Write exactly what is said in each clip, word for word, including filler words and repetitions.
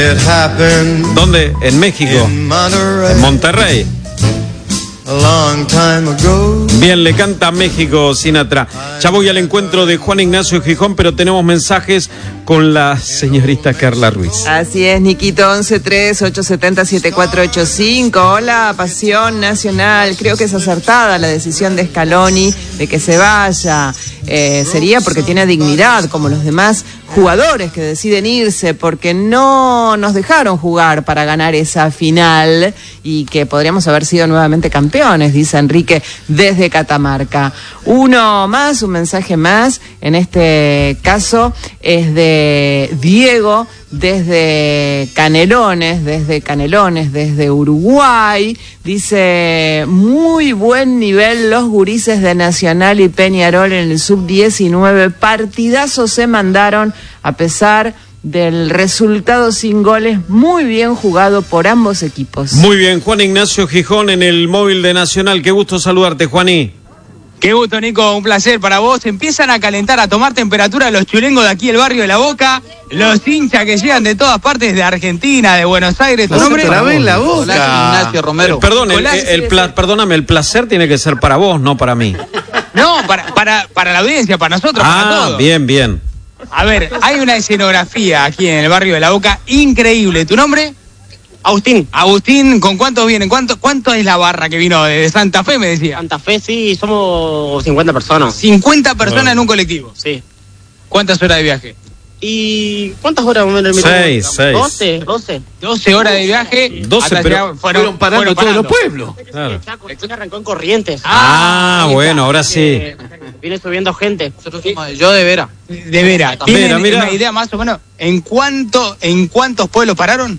¿Dónde? En México, en Monterrey. Bien, le canta a México Sinatra. Ya voy al encuentro de Juan Ignacio Gijón, pero tenemos mensajes con la señorita Carla Ruiz. Así es, Niquito, once tres ocho siete cero siete cuatro ocho cinco. Hola, Pasión Nacional. Creo que es acertada la decisión de Scaloni de que se vaya. Eh, sería porque tiene dignidad, como los demás jugadores que deciden irse, porque no nos dejaron jugar para ganar esa final y que podríamos haber sido nuevamente campeones, dice Enrique desde Catamarca. Uno más, un mensaje más, en este caso es de Diego desde Canelones, desde Canelones, desde Uruguay. Dice, muy buen nivel los gurises de Nacional y Peñarol en el sub diecinueve, partidazos se mandaron a pesar del resultado sin goles, muy bien jugado por ambos equipos. Muy bien, Juan Ignacio Gijón en el móvil de Nacional, qué gusto saludarte, Juaní. Qué gusto, Nico, un placer para vos. Empiezan a calentar, a tomar temperatura los chulengos de aquí, el barrio de La Boca, los hinchas que llegan de todas partes de Argentina, de Buenos Aires. ¿Tu nombre? Otra vez La Boca. Hola, Ignacio Romero. Eh, perdón, el, el, el pla- perdóname, el placer tiene que ser para vos, no para mí. No, para, para, para la audiencia, para nosotros, ah, para todos. bien, bien. A ver, hay una escenografía aquí en el barrio de La Boca increíble. ¿Tu nombre? Agustín. Agustín, ¿con cuántos vienen? ¿Cuánto, cuánto es la barra que vino de Santa Fe, me decía? Santa Fe, sí, somos cincuenta personas. cincuenta personas bueno. En un colectivo. Sí. ¿Cuántas horas de viaje? ¿Y cuántas horas vamos a meter? Seis, seis. doce, doce. doce horas de viaje. doce, pero fueron, fueron parando fueron todos los pueblos. Claro. El Chaco, el Chaco arrancó en Corrientes. Ah, ah bueno, ahora sí. Viene subiendo gente. Nosotros somos, yo de Vera. De Vera. ¿Tienen una idea más o menos en cuánto, en cuántos pueblos pararon?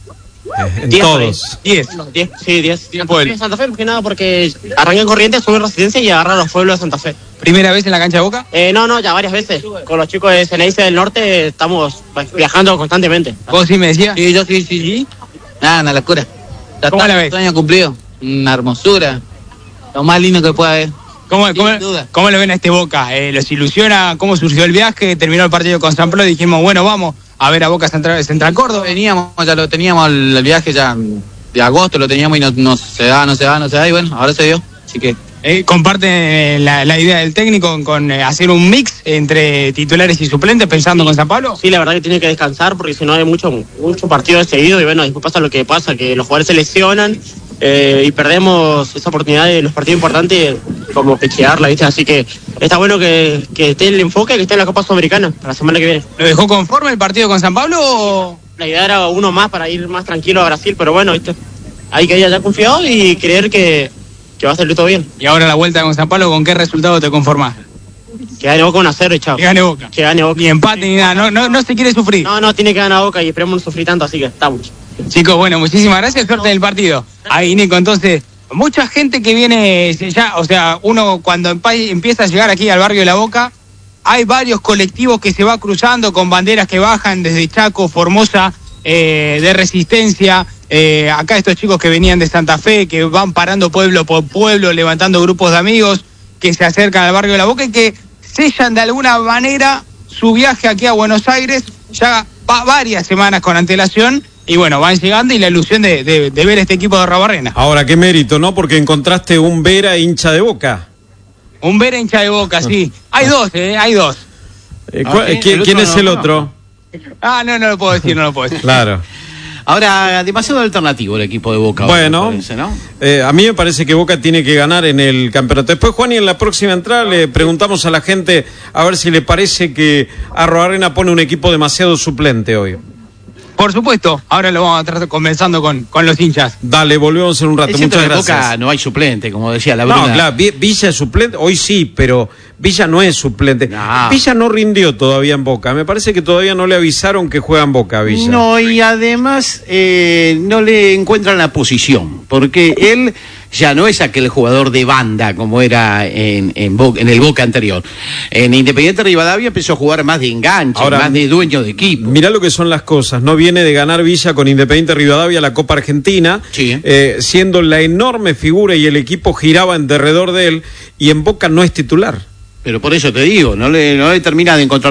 Eh, en diez, todos. diez. diez, sí, diez. Santa Fe, Santa Fe, más que nada, porque arranqué en Corrientes, sube residencia y agarra los pueblos de Santa Fe. ¿Primera vez en la cancha de Boca? Eh, no, no, ya varias veces. Con los chicos de Ceneice del Norte estamos viajando constantemente. ¿Vos sí me decías? Sí, yo sí, sí, sí. Nada, una locura. Ya ¿Cómo está, la ves? año cumplido. Una hermosura. Lo más lindo que pueda haber. ¿Cómo, Sin cómo, duda. ¿Cómo lo ven a este Boca? Eh, ¿Los ilusiona? ¿Cómo surgió el viaje? Terminó el partido con San Pablo y dijimos, bueno, vamos a ver a Boca Central, Central Córdoba. Veníamos, ya lo teníamos el, el viaje ya de agosto, lo teníamos y no, no se da, no se da, no se da, y bueno, ahora se dio. Así que... Eh, ¿Comparte la, la idea del técnico con, con eh, hacer un mix entre titulares y suplentes pensando sí, con San Pablo? Sí, la verdad que tiene que descansar porque si no hay mucho, mucho partido seguido y bueno, después pasa lo que pasa, que los jugadores se lesionan eh, y perdemos esa oportunidad de los partidos importantes como pechearla, ¿viste? Así que está bueno que, que esté el enfoque, que esté en la Copa Sudamericana para la semana que viene. ¿Lo dejó conforme el partido con San Pablo o...? La idea era uno más para ir más tranquilo a Brasil, pero bueno, ¿viste? Hay que ir allá confiado y creer que, que va a salir todo bien. Y ahora la vuelta con San Pablo, ¿con qué resultado te conformás? Que gane Boca uno a cero y chao. Que gane Boca. Que gane Boca. Ni empate ni nada, no, no, no se quiere sufrir. No, no, tiene que ganar Boca y esperemos no sufrir tanto, así que estamos. Chicos, bueno, muchísimas gracias, suerte del partido. Ahí, Nico, entonces, mucha gente que viene ya, o sea, uno cuando empieza a llegar aquí al barrio de La Boca, hay varios colectivos que se va cruzando con banderas que bajan desde Chaco, Formosa, eh, de Resistencia, eh, acá estos chicos que venían de Santa Fe, que van parando pueblo por pueblo, levantando grupos de amigos, que se acercan al barrio de La Boca y que sellan de alguna manera su viaje aquí a Buenos Aires, ya va varias semanas con antelación, y bueno, van llegando y la ilusión de, de, de ver este equipo de Rabarrena. Ahora, qué mérito, ¿no? Porque encontraste un Vera hincha de Boca. Un Vera hincha de Boca, sí. Hay dos, ¿eh? Hay dos. Eh, ¿cu- Okay. ¿Quién, ¿quién El es otro el no, otro? Ah, no, no lo puedo decir, no lo puedo decir. Claro. Ahora, demasiado alternativo el equipo de Boca. Bueno, me parece, ¿no? eh, a mí me parece que Boca tiene que ganar en el campeonato. Después, Juan, y en la próxima entrada le preguntamos a la gente a ver si le parece que Arroarena pone un equipo demasiado suplente hoy. Por supuesto, ahora lo vamos a estar conversando con, con los hinchas. Dale, volvemos en un rato. Es cierto Muchas que en gracias. Boca no hay suplente, como decía la Bruna. No, claro, Vi- Villa es suplente, hoy sí, pero Villa no es suplente. No. Villa no rindió todavía en Boca. Me parece que todavía no le avisaron que juega en Boca a Villa. No, y además eh, no le encuentran la posición, porque él ya no es aquel jugador de banda como era en, en, Bo- en el Boca anterior. En Independiente Rivadavia empezó a jugar más de enganche, Ahora, más de dueño de equipo. Mirá lo que son las cosas. No viene de ganar Villa con Independiente Rivadavia la Copa Argentina, Sí. eh, siendo la enorme figura y el equipo giraba en derredor de él, y en Boca no es titular. Pero por eso te digo, no le, no le termina de encontrar